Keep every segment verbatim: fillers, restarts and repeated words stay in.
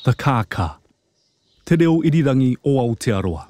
the kāka. Te reo irirangi o Aotearoa.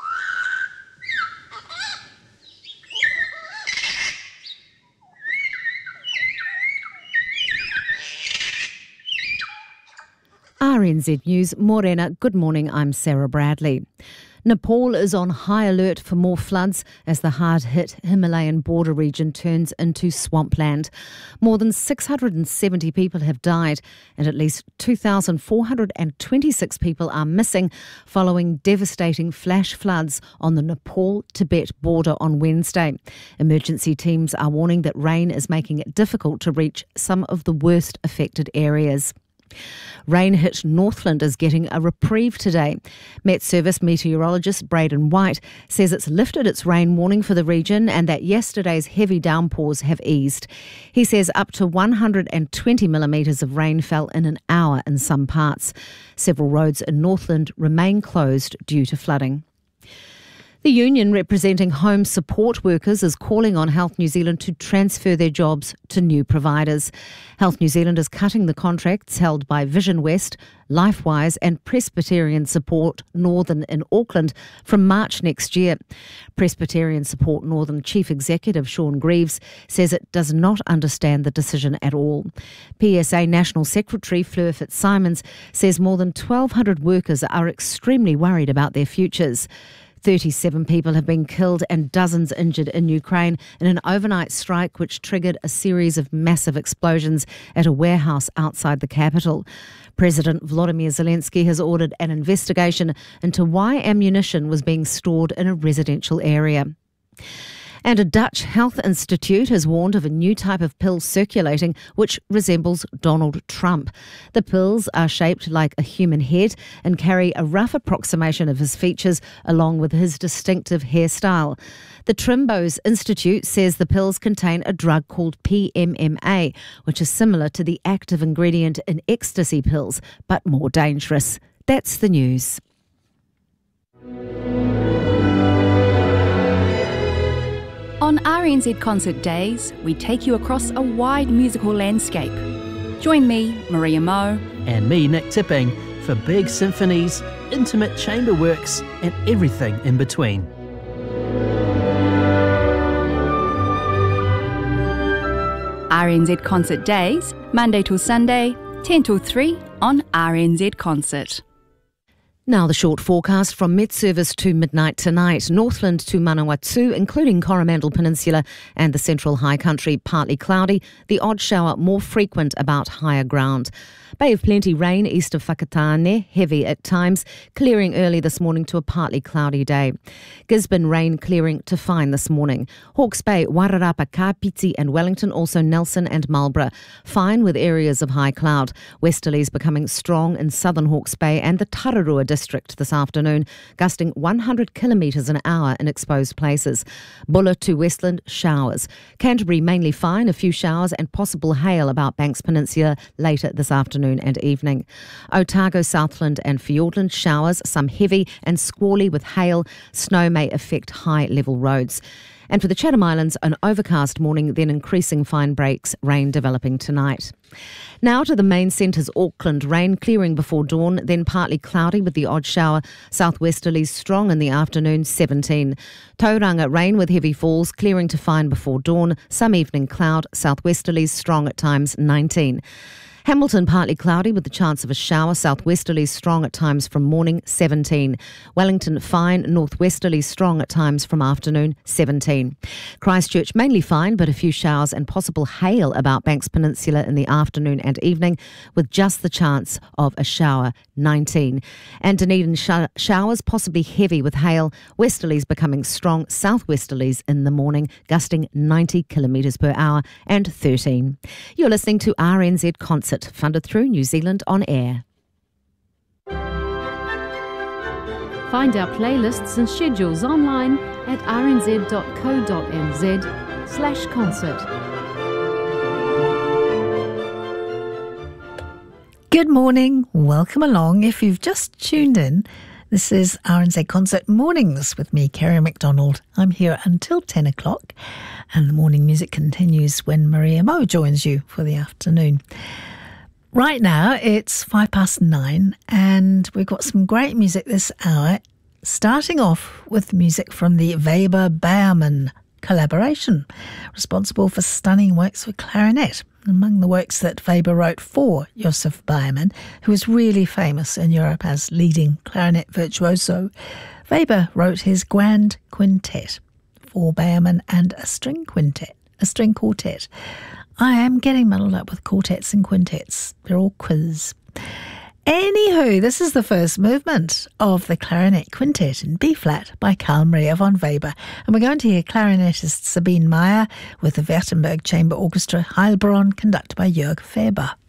R N Z News, Morena. Good morning, I'm Sarah Bradley. Nepal is on high alert for more floods as the hard-hit Himalayan border region turns into swampland. More than six hundred seventy people have died and at least two thousand four hundred twenty-six people are missing following devastating flash floods on the Nepal-Tibet border on Wednesday. Emergency teams are warning that rain is making it difficult to reach some of the worst affected areas. Rain-hit Northland is getting a reprieve today. Met Service meteorologist Braden White says it's lifted its rain warning for the region and that yesterday's heavy downpours have eased. He says up to one hundred twenty millimetres of rain fell in an hour in some parts. Several roads in Northland remain closed due to flooding. The union representing home support workers is calling on Health New Zealand to transfer their jobs to new providers. Health New Zealand is cutting the contracts held by Vision West, LifeWise and Presbyterian Support Northern in Auckland from March next year. Presbyterian Support Northern Chief Executive Sean Greaves says it does not understand the decision at all. P S A National Secretary Fleur Fitzsimons says more than twelve hundred workers are extremely worried about their futures. thirty-seven people have been killed and dozens injured in Ukraine in an overnight strike which triggered a series of massive explosions at a warehouse outside the capital. President Volodymyr Zelensky has ordered an investigation into why ammunition was being stored in a residential area. And a Dutch health institute has warned of a new type of pill circulating which resembles Donald Trump. The pills are shaped like a human head and carry a rough approximation of his features along with his distinctive hairstyle. The Trimbos Institute says the pills contain a drug called P M M A, which is similar to the active ingredient in ecstasy pills, but more dangerous. That's the news. On R N Z Concert Days, we take you across a wide musical landscape. Join me, Maria Moe, and me, Nick Tipping, for big symphonies, intimate chamber works, and everything in between. R N Z Concert Days, Monday till Sunday, ten till three on R N Z Concert. Now the short forecast from Met Service to midnight tonight. Northland to Manawatu, including Coromandel Peninsula and the Central High Country, partly cloudy. The odd shower more frequent about higher ground. Bay of Plenty rain east of Whakatane, heavy at times, clearing early this morning to a partly cloudy day. Gisborne rain clearing to fine this morning. Hawke's Bay, Wairarapa, Kapiti and Wellington, also Nelson and Marlborough. Fine with areas of high cloud. Westerlies becoming strong in southern Hawke's Bay and the Tararua district this afternoon, gusting one hundred kilometres an hour in exposed places. Buller to Westland, showers. Canterbury mainly fine, a few showers and possible hail about Banks Peninsula later this afternoon and evening. Otago, Southland and Fiordland, showers, some heavy and squally with hail. Snow may affect high-level roads. And for the Chatham Islands, an overcast morning, then increasing fine breaks, rain developing tonight. Now to the main centres, Auckland, rain clearing before dawn, then partly cloudy with the odd shower. Southwesterlies strong in the afternoon, seventeen. Tauranga, rain with heavy falls, clearing to fine before dawn. Some evening cloud, southwesterlies strong at times, nineteen. Hamilton partly cloudy with the chance of a shower, southwesterlies strong at times from morning, seventeen. Wellington fine, northwesterlies strong at times from afternoon, seventeen. Christchurch mainly fine but a few showers and possible hail about Banks Peninsula in the afternoon and evening with just the chance of a shower, nineteen. And Dunedin sh- showers possibly heavy with hail, westerlies becoming strong, southwesterlies in the morning gusting ninety kilometres per hour and thirteen. You're listening to R N Z Concert, funded through New Zealand On Air. Find our playlists and schedules online at rnz.co.nz slash concert. Good morning, welcome along. If you've just tuned in, this is R N Z Concert Mornings with me, Kerry McDonald. I'm here until ten o'clock and the morning music continues when Maria Moe joins you for the afternoon. Right now it's five past nine and we've got some great music this hour, starting off with music from the Weber-Beiermann collaboration, responsible for stunning works for clarinet. Among the works that Weber wrote for Josef Beiermann, who was really famous in Europe as leading clarinet virtuoso, Weber wrote his Grand Quintet for Beiermann and a string quintet, a string quartet. I am getting muddled up with quartets and quintets. They're all quiz. Anywho, this is the first movement of the Clarinet Quintet in B-flat by Carl Maria von Weber. And we're going to hear clarinetist Sabine Meyer with the Württemberg Chamber Orchestra Heilbronn, conducted by Jörg Weber.